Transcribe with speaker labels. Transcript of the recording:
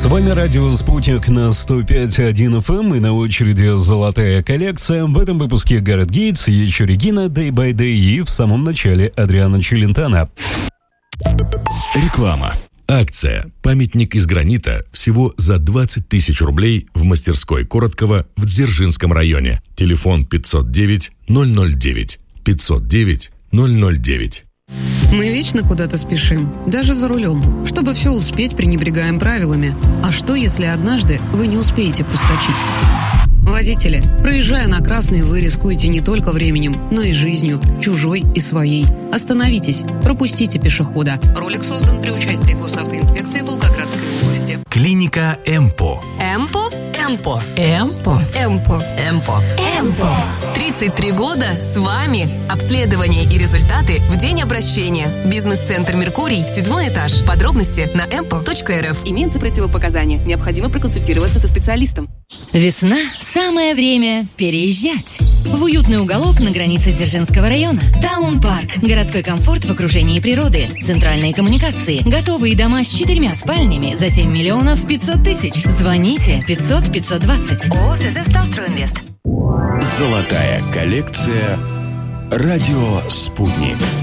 Speaker 1: С вами радио «Спутник» на 105.1 FM и на очереди «Золотая коллекция». В этом выпуске Гарет Гейтс, еще Регина, Day by Day и в самом начале Адриано Челентано.
Speaker 2: Реклама. Акция «Памятник из гранита» всего за 20 тысяч рублей в мастерской Короткова в Дзержинском районе. Телефон 509-009. 509-009.
Speaker 3: Мы вечно куда-то спешим, даже за рулем. Чтобы все успеть, пренебрегаем правилами. А что, если однажды вы не успеете проскочить? Водители, проезжая на красный, вы рискуете не только временем, но и жизнью, чужой и своей. Остановитесь, пропустите пешехода. Ролик создан при участии Госавтоинспекции Волгоградской области.
Speaker 4: Клиника Эмпо.
Speaker 5: Эмпо?
Speaker 6: Эмпо.
Speaker 5: Эмпо.
Speaker 6: Эмпо.
Speaker 5: Эмпо.
Speaker 6: Эмпо.
Speaker 5: 33 года с вами. Обследование и результаты в день обращения. Бизнес-центр «Меркурий», 7-й этаж. Подробности на empo.rf. Имеются противопоказания. Необходимо проконсультироваться со специалистом.
Speaker 6: Весна – самое время переезжать. В уютный уголок на границе Дзержинского района. Таун-парк. Городской комфорт в окружении природы. Центральные коммуникации. Готовые дома с 4 спальнями за 7 миллионов 500 тысяч. Звоните 500 520. ООО «ССС Талстройинвест».
Speaker 4: Золотая коллекция. Радио «Спутник».